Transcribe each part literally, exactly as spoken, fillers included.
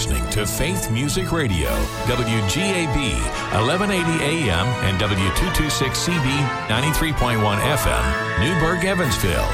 listening to Faith Music Radio, W G A B, eleven eighty A M and W two twenty-six C B, ninety-three point one F M, Newburgh, Evansville.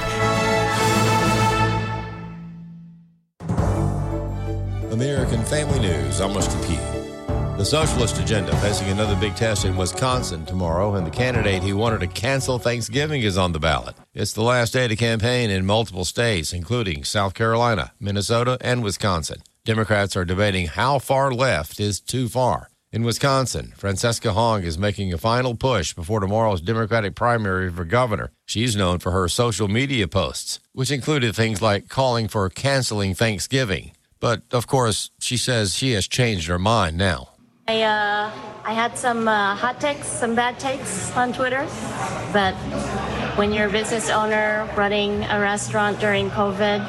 American Family News, I'm Rusty P. The socialist agenda facing another big test in Wisconsin tomorrow, and the candidate who wanted to cancel Thanksgiving is on the ballot. It's the last day to campaign in multiple states, including South Carolina, Minnesota, and Wisconsin. Democrats are debating how far left is too far. In Wisconsin, Francesca Hong is making a final push before tomorrow's Democratic primary for governor. She's known for her social media posts, which included things like calling for canceling Thanksgiving. But, of course, she says she has changed her mind now. I, uh, I had some uh, hot takes, some bad takes on Twitter, but when you're a business owner running a restaurant during COVID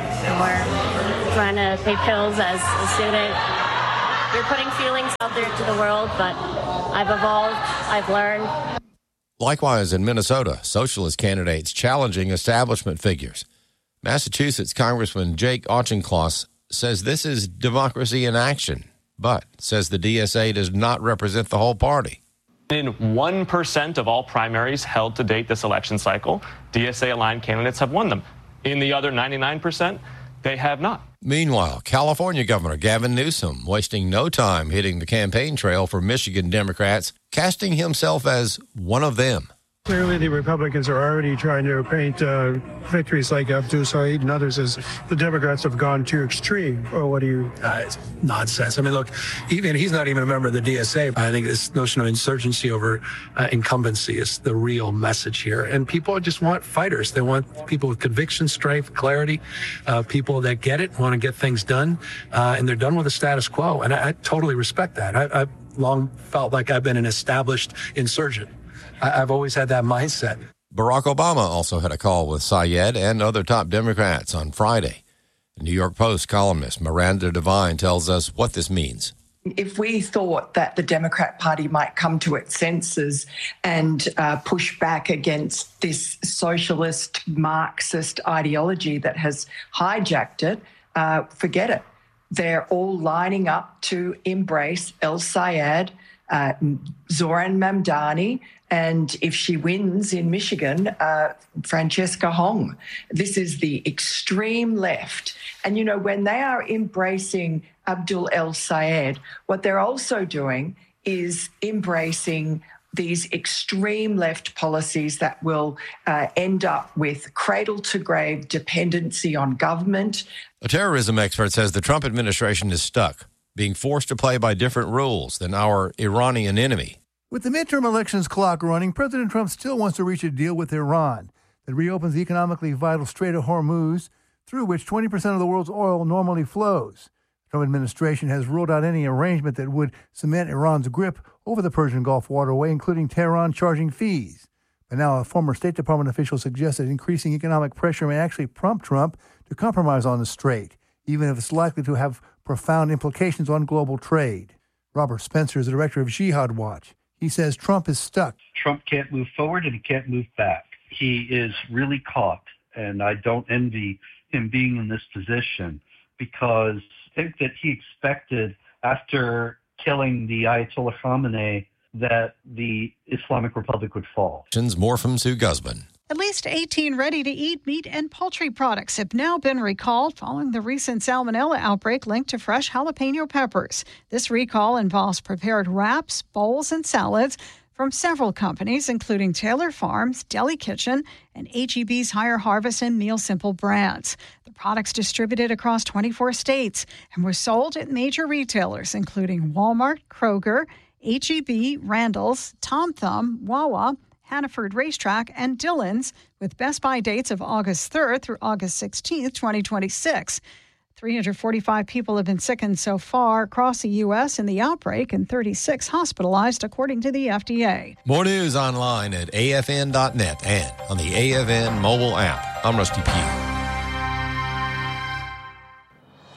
or trying to pay bills as a student, you're putting feelings out there to the world, but I've evolved, I've learned. Likewise, in Minnesota, socialist candidates challenging establishment figures. Massachusetts Congressman Jake Auchincloss says this is democracy in action, but says the D S A does not represent the whole party. In one percent of all primaries held to date this election cycle, D S A-aligned candidates have won them. In the other ninety-nine percent, they have not. Meanwhile, California Governor Gavin Newsom wasting no time hitting the campaign trail for Michigan Democrats, casting himself as one of them. Clearly, the Republicans are already trying to paint uh, victories like Abdul Saeed and others as the Democrats have gone too extreme. Or what do you? Uh, it's nonsense. I mean, look, even he's not even a member of the D S A. I think this notion of insurgency over uh, incumbency is the real message here. And people just want fighters. They want people with conviction, strength, clarity, uh, people that get it, want to get things done, uh, and they're done with the status quo. And I, I totally respect that. I, I've long felt like I've been an established insurgent. I've always had that mindset. Barack Obama also had a call with Syed and other top Democrats on Friday. The New York Post columnist Miranda Devine tells us what this means. If we thought that the Democrat Party might come to its senses and uh, push back against this socialist Marxist ideology that has hijacked it, uh, forget it. They're all lining up to embrace El Sayed, uh, Zoran Mamdani, and if she wins in Michigan, uh, Francesca Hong. This is the extreme left. And, you know, when they are embracing Abdul El Sayed, what they're also doing is embracing these extreme left policies that will uh, end up with cradle-to-grave dependency on government. A terrorism expert says the Trump administration is stuck, being forced to play by different rules than our Iranian enemy. With the midterm elections clock running, President Trump still wants to reach a deal with Iran that reopens the economically vital Strait of Hormuz, through which twenty percent of the world's oil normally flows. The Trump administration has ruled out any arrangement that would cement Iran's grip over the Persian Gulf waterway, including Tehran charging fees. But now a former State Department official suggests that increasing economic pressure may actually prompt Trump to compromise on the strait, even if it's likely to have profound implications on global trade. Robert Spencer is the director of Jihad Watch. He says Trump is stuck. Trump can't move forward and he can't move back. He is really caught, and I don't envy him being in this position, because I think that he expected, after killing the Ayatollah Khamenei, that the Islamic Republic would fall. More from Sue Guzman. At least eighteen ready-to-eat meat and poultry products have now been recalled following the recent salmonella outbreak linked to fresh jalapeno peppers. This recall involves prepared wraps, bowls, and salads from several companies, including Taylor Farms, Deli Kitchen, and H E B's Higher Harvest and Meal Simple brands. The products distributed across twenty-four states and were sold at major retailers, including Walmart, Kroger, H E B, Randall's, Tom Thumb, Wawa, Hannaford Racetrack, and Dillon's, with Best Buy dates of August third through August sixteenth, twenty twenty-six. three hundred forty-five people have been sickened so far across the U S in the outbreak, and thirty-six hospitalized, according to the F D A. More news online at A F N dot net and on the A F N mobile app. I'm Rusty Pugh.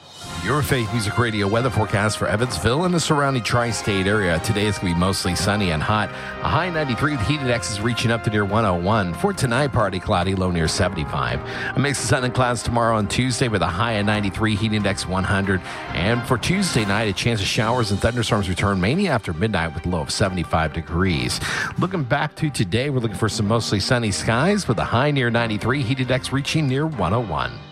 Your Faith Music Radio weather forecast for Evansville and the surrounding tri-state area. Today it's going to be mostly sunny and hot. A high ninety-three, the heat index is reaching up to near one oh one. For tonight, partly cloudy, low near seventy-five. A mix of sun and clouds tomorrow on Tuesday with a high of ninety-three, heat index one hundred. And for Tuesday night, a chance of showers and thunderstorms return mainly after midnight with a low of seventy-five degrees. Looking back to today, we're looking for some mostly sunny skies with a high near ninety-three, heat index reaching near one oh one.